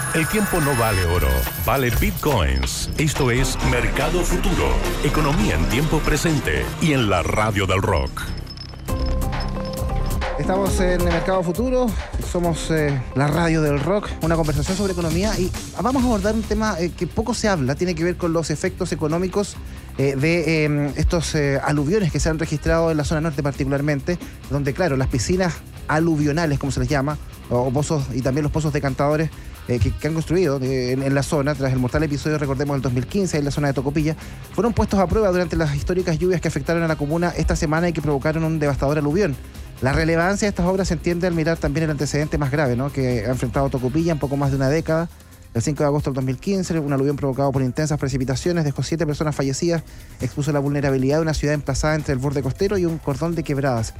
El tiempo no vale oro, vale bitcoins. Esto es Mercado Futuro, economía en tiempo presente y en la radio del rock. Estamos en el Mercado Futuro, somos la radio del rock, una conversación sobre economía y vamos a abordar un tema que poco se habla, tiene que ver con los efectos económicos de estos aluviones que se han registrado en la zona norte particularmente, donde claro, las piscinas aluvionales, como se les llama, o pozos y también los pozos decantadores que han construido en la zona, tras el mortal episodio, recordemos, del 2015 en la zona de Tocopilla, fueron puestos a prueba durante las históricas lluvias que afectaron a la comuna esta semana y que provocaron un devastador aluvión. La relevancia de estas obras se entiende al mirar también el antecedente más grave, ¿no?, que ha enfrentado Tocopilla en poco más de una década. El 5 de agosto del 2015, un aluvión provocado por intensas precipitaciones dejó 7 personas fallecidas, expuso la vulnerabilidad de una ciudad emplazada entre el borde costero y un cordón de quebradas.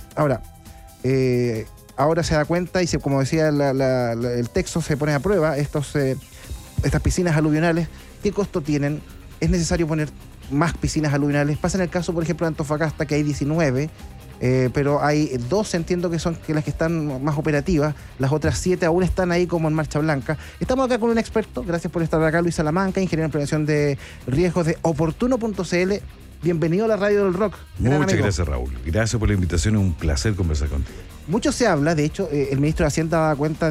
Ahora se da cuenta y, como decía el texto, se pone a prueba estas piscinas aluvionales. ¿Qué costo tienen? ¿Es necesario poner más piscinas aluvionales? Pasa en el caso, por ejemplo, de Antofagasta, que hay 19, pero hay 12, entiendo que son las que están más operativas. Las otras 7 aún están ahí como en marcha blanca. Estamos acá con un experto. Gracias por estar acá, Luis Salamanca, ingeniero en prevención de riesgos de Oportuno.cl. Bienvenido a la radio del rock. Muchas gracias, Raúl. Gracias por la invitación, es un placer conversar contigo. Mucho se habla, de hecho, el ministro de Hacienda da cuenta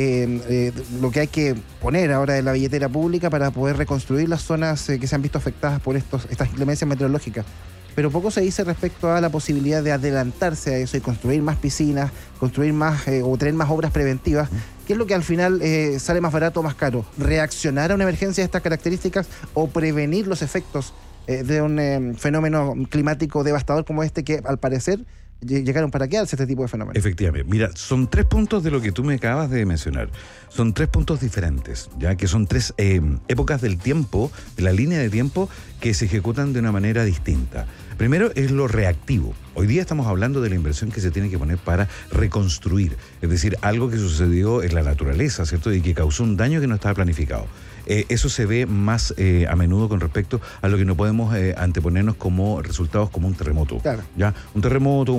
de lo que hay que poner ahora en la billetera pública para poder reconstruir las zonas que se han visto afectadas por estas inclemencias meteorológicas. Pero poco se dice respecto a la posibilidad de adelantarse a eso y construir más piscinas, construir más o tener más obras preventivas. ¿Qué es lo que al final sale más barato o más caro? ¿Reaccionar a una emergencia de estas características o prevenir los efectos de un fenómeno climático devastador como este, que al parecer llegaron para quedarse este tipo de fenómenos? Efectivamente. Mira, son 3 puntos de lo que tú me acabas de mencionar. Son 3 puntos diferentes, ya que son 3 épocas del tiempo, de la línea de tiempo, que se ejecutan de una manera distinta. Primero es lo reactivo. Hoy día estamos hablando de la inversión que se tiene que poner para reconstruir, es decir, algo que sucedió en la naturaleza, ¿cierto?, y que causó un daño que no estaba planificado. Eso se ve más a menudo con respecto a lo que no podemos anteponernos como resultados como un terremoto. Claro. ¿Ya? Un terremoto,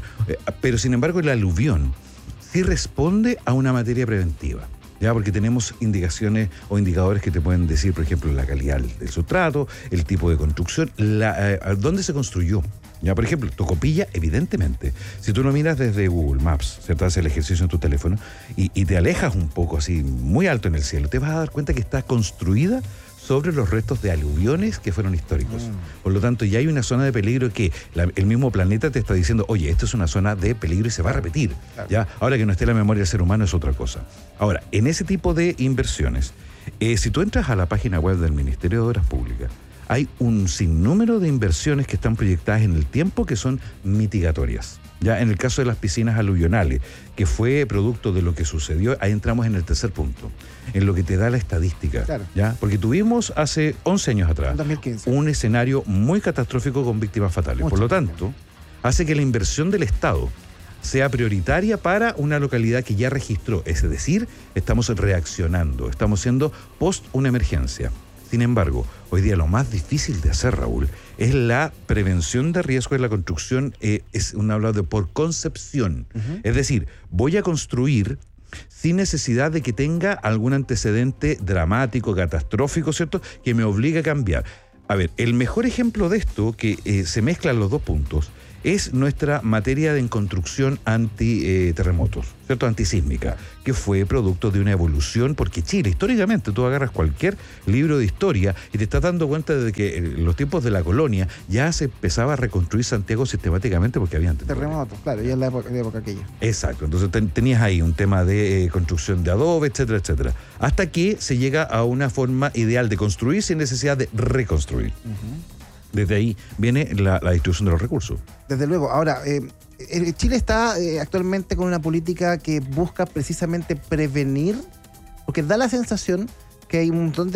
pero sin embargo el aluvión sí responde a una materia preventiva. Ya, porque tenemos indicaciones o indicadores que te pueden decir, por ejemplo, la calidad del sustrato, el tipo de construcción, dónde se construyó. Ya, por ejemplo, Tocopilla, evidentemente, si tú lo miras desde Google Maps, ¿cierto?, haces el ejercicio en tu teléfono y te alejas un poco así, muy alto en el cielo, te vas a dar cuenta que está construida sobre los restos de aluviones que fueron históricos. Por lo tanto, ya hay una zona de peligro que el mismo planeta te está diciendo, oye, esto es una zona de peligro y se va a repetir. Claro. ¿Ya? Ahora que no esté en la memoria del ser humano es otra cosa. Ahora, en ese tipo de inversiones, si tú entras a la página web del Ministerio de Obras Públicas, hay un sinnúmero de inversiones que están proyectadas en el tiempo que son mitigatorias. Ya en el caso de las piscinas aluvionales, que fue producto de lo que sucedió, ahí entramos en el tercer punto, en lo que te da la estadística. Claro. ¿Ya? Porque tuvimos hace 11 años atrás 2015. un escenario muy catastrófico con víctimas fatales. Por lo tanto, hace que la inversión del Estado sea prioritaria para una localidad que ya registró. Es decir, estamos reaccionando, estamos siendo post una emergencia. Sin embargo, hoy día lo más difícil de hacer, Raúl, es la prevención de riesgo en la construcción, es un hablado de por concepción. Es decir, voy a construir sin necesidad de que tenga algún antecedente dramático, catastrófico, ¿cierto?, que me obligue a cambiar. A ver, el mejor ejemplo de esto, que se mezclan los 2 puntos, es nuestra materia de construcción anti-terremotos, ¿cierto?, antisísmica, que fue producto de una evolución, porque Chile, históricamente, tú agarras cualquier libro de historia y te estás dando cuenta de que en los tiempos de la colonia ya se empezaba a reconstruir Santiago sistemáticamente porque había terremotos, claro, ya en la época aquella. Exacto, entonces tenías ahí un tema de construcción de adobe, etcétera, etcétera, hasta que se llega a una forma ideal de construir sin necesidad de reconstruir. Desde ahí viene la distribución de los recursos. Desde luego. Ahora, Chile está actualmente con una política que busca precisamente prevenir, porque da la sensación que hay un montón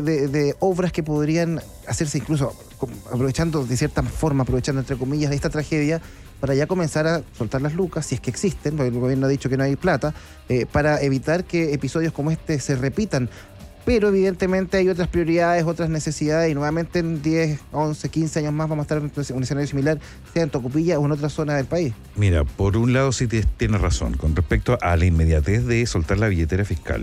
de obras que podrían hacerse incluso aprovechando de cierta forma, aprovechando entre comillas esta tragedia, para ya comenzar a soltar las lucas, si es que existen, porque el gobierno ha dicho que no hay plata, para evitar que episodios como este se repitan. Pero evidentemente hay otras prioridades, otras necesidades, y nuevamente en 10, 11, 15 años más vamos a estar en un escenario similar, sea en Tocopilla o en otra zona del país. Mira, por un lado sí tienes razón, con respecto a la inmediatez de soltar la billetera fiscal.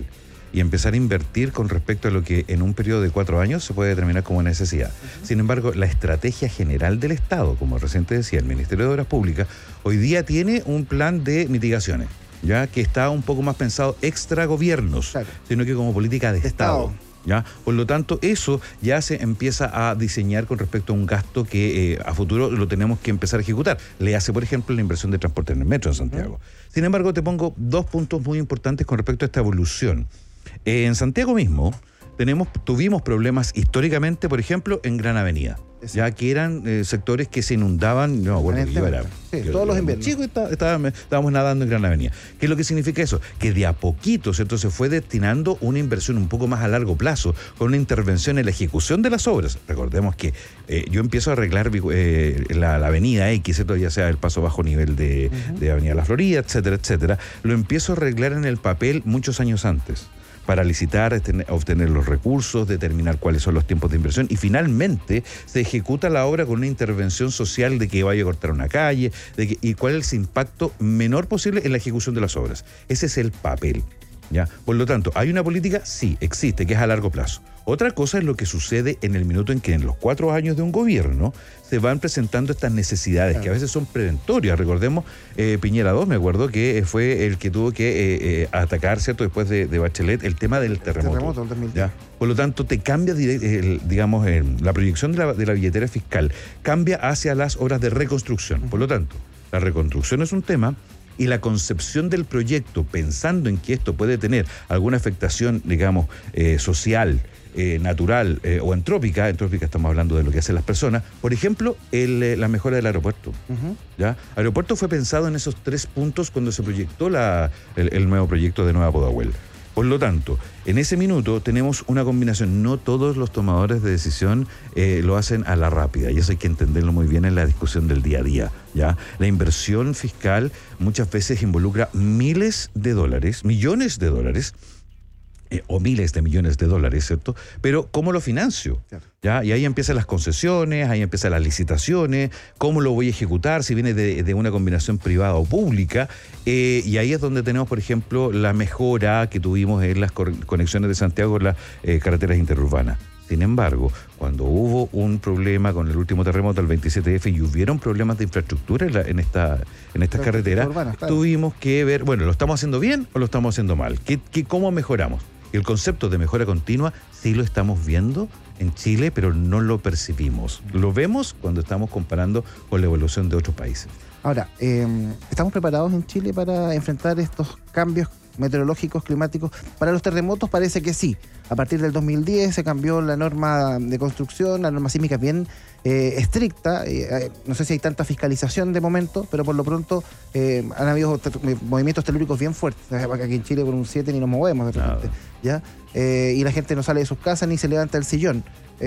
y empezar a invertir con respecto a lo que en un periodo de 4 años se puede determinar como necesidad. Sin embargo, la estrategia general del Estado, como recién te decía, el Ministerio de Obras Públicas, hoy día tiene un plan de mitigaciones, ya que está un poco más pensado extra gobiernos, claro, sino que como política de Estado. ¿Ya? Por lo tanto, eso ya se empieza a diseñar con respecto a un gasto que a futuro lo tenemos que empezar a ejecutar. Le hace, por ejemplo, la inversión de transporte en el metro en Santiago. Sin embargo, te pongo 2 puntos muy importantes con respecto a esta evolución. En Santiago mismo tuvimos problemas históricamente, por ejemplo, en Gran Avenida. Ya que eran sectores que se inundaban, no, bueno, todos los inviernos. Chicos, estábamos nadando en Gran Avenida. ¿Qué es lo que significa eso? Que de a poquito, ¿cierto?, se fue destinando una inversión un poco más a largo plazo, con una intervención en la ejecución de las obras. Recordemos que yo empiezo a arreglar la avenida X, ¿cierto?, ya sea el paso bajo nivel de Avenida La Florida, etcétera, etcétera. Lo empiezo a arreglar en el papel muchos años antes, para licitar, obtener los recursos, determinar cuáles son los tiempos de inversión y finalmente se ejecuta la obra con una intervención social de que vaya a cortar una calle y cuál es el impacto menor posible en la ejecución de las obras. Ese es el papel, ¿ya? Por lo tanto, ¿hay una política? Sí, existe, que es a largo plazo. Otra cosa es lo que sucede en el minuto en que en los 4 años de un gobierno se van presentando estas necesidades, claro, que a veces son preventorias. Recordemos, Piñera II, me acuerdo que fue el que tuvo que atacar, ¿cierto?, después de Bachelet, el tema del terremoto. ¿Ya? Por lo tanto, te cambia, la proyección de la billetera fiscal cambia hacia las obras de reconstrucción. Por lo tanto, la reconstrucción es un tema, y la concepción del proyecto, pensando en que esto puede tener alguna afectación, digamos, social, natural o entrópica estamos hablando de lo que hacen las personas, por ejemplo, la mejora del aeropuerto. ¿Ya? El aeropuerto fue pensado en esos 3 puntos cuando se proyectó el nuevo proyecto de Nueva Pudahuel. Por lo tanto, en ese minuto tenemos una combinación. No todos los tomadores de decisión lo hacen a la rápida, y eso hay que entenderlo muy bien en la discusión del día a día, ¿ya? La inversión fiscal muchas veces involucra miles de dólares, millones de dólares, o miles de millones de dólares, ¿cierto? Pero ¿cómo lo financio? Claro. ¿Ya? Y ahí empiezan las concesiones, ahí empiezan las licitaciones, ¿cómo lo voy a ejecutar? Si viene de una combinación privada o pública. Y ahí es donde tenemos, por ejemplo, la mejora que tuvimos en las conexiones de Santiago con las carreteras interurbanas. Sin embargo, cuando hubo un problema con el último terremoto, el 27F, y hubieron problemas de infraestructura en estas carreteras, urbanas, claro, tuvimos que ver, bueno, ¿lo estamos haciendo bien o lo estamos haciendo mal? ¿Cómo mejoramos? El concepto de mejora continua sí lo estamos viendo en Chile, pero no lo percibimos. Lo vemos cuando estamos comparando con la evolución de otros países. Ahora, ¿estamos preparados en Chile para enfrentar estos cambios meteorológicos, climáticos? Para los terremotos parece que sí. A partir del 2010 se cambió la norma de construcción, la norma sísmica es bien estricta. No sé si hay tanta fiscalización de momento, pero por lo pronto han habido movimientos telúricos bien fuertes. Aquí en Chile con un 7 ni nos movemos de repente, ¿ya? Y la gente no sale de sus casas ni se levanta el sillón.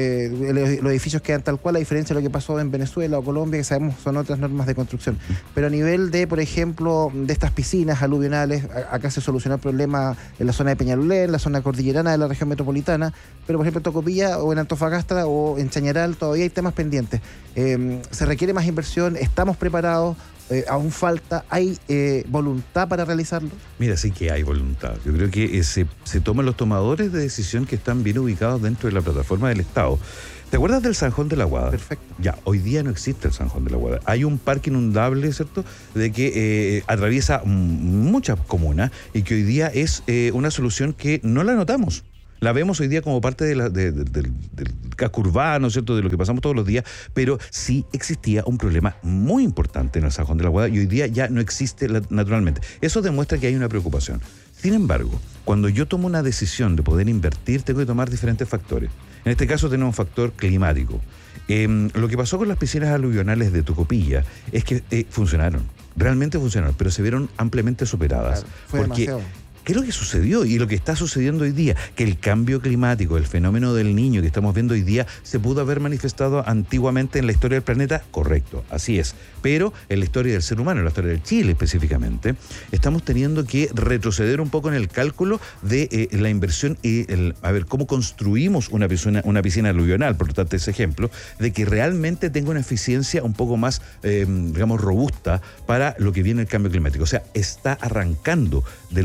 Los edificios quedan tal cual, a diferencia de lo que pasó en Venezuela o Colombia, que sabemos son otras normas de construcción. Pero a nivel de, por ejemplo, de estas piscinas aluvionales, acá se solucionó el problema en la zona de Peñalolén, en la zona cordillerana de la región metropolitana, pero por ejemplo en Tocopilla o en Antofagasta o en Chañaral todavía hay temas pendientes. Se requiere más inversión, estamos preparados. ¿Aún falta? ¿Hay voluntad para realizarlo? Mira, sí que hay voluntad. Yo creo que se toman los tomadores de decisión que están bien ubicados dentro de la plataforma del Estado. ¿Te acuerdas del Zanjón de la Guada? Perfecto. Ya, hoy día no existe el Zanjón de la Guada. Hay un parque inundable, ¿cierto?, de que atraviesa muchas comunas y que hoy día es una solución que no la notamos. La vemos hoy día como parte del casco urbano, ¿cierto?, de lo que pasamos todos los días, pero sí existía un problema muy importante en el Zanjón de la Guada y hoy día ya no existe naturalmente. Eso demuestra que hay una preocupación. Sin embargo, cuando yo tomo una decisión de poder invertir, tengo que tomar diferentes factores. En este caso tenemos un factor climático. Lo que pasó con las piscinas aluvionales de Tocopilla es que funcionaron, realmente funcionaron, pero se vieron ampliamente superadas. Claro, fue demasiado. ¿Qué es lo que sucedió y lo que está sucediendo hoy día? Que el cambio climático, el fenómeno del Niño que estamos viendo hoy día, se pudo haber manifestado antiguamente en la historia del planeta, correcto, así es. Pero en la historia del ser humano, en la historia del Chile específicamente, estamos teniendo que retroceder un poco en el cálculo de la inversión y a ver cómo construimos una piscina aluvional, por lo tanto ese ejemplo, de que realmente tenga una eficiencia un poco más, digamos, robusta para lo que viene el cambio climático. O sea, está arrancando de lo que es cuando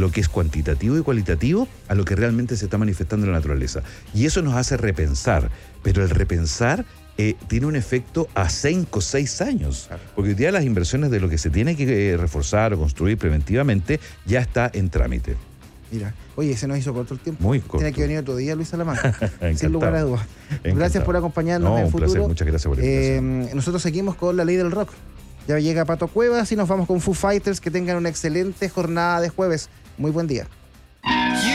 cuantitativo y cualitativo a lo que realmente se está manifestando en la naturaleza. Y eso nos hace repensar, pero el repensar tiene un efecto a 5 o 6 años, porque hoy día las inversiones de lo que se tiene que reforzar o construir preventivamente ya está en trámite. Mira, oye, se nos hizo corto el tiempo. Muy corto. Tiene que venir otro día Luis Salamanca, Encantado. sin lugar a dudas. Gracias por acompañarnos en un Futuro. placer, muchas gracias por la invitación. Nosotros seguimos con la ley del rock. Ya llega Pato Cuevas y nos vamos con Foo Fighters. Que tengan una excelente jornada de jueves. Muy buen día.